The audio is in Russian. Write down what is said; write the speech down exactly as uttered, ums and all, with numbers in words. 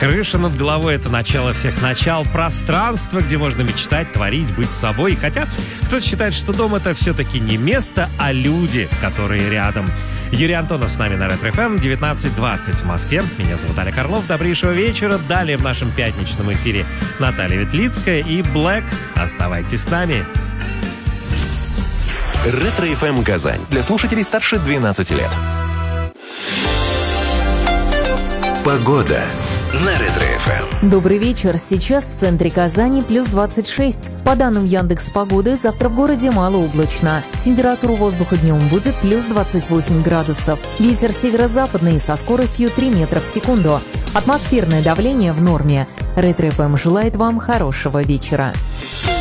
Крыша над головой — это начало всех начал, пространство, где можно мечтать, творить, быть собой. Хотя кто-то считает, что дом — это все-таки не место, а люди, которые рядом. Юрий Антонов с нами на Ретро эф эм, девятнадцать двадцать в Москве. Меня зовут Олег Орлов. Добрейшего вечера. Далее в нашем пятничном эфире Наталья Ветлицкая и Блэк. Оставайтесь с нами. Ретро эф эм Казань. Для слушателей старше двенадцати лет. Погода на Ретро эф эм. Добрый вечер. Сейчас в центре Казани плюс двадцать шесть. По данным Яндекс.Погоды, завтра в городе малооблачно. Температура воздуха днем будет плюс двадцать восемь градусов. Ветер северо-западный со скоростью три метра в секунду. Атмосферное давление в норме. Ретро эф эм желает вам хорошего вечера.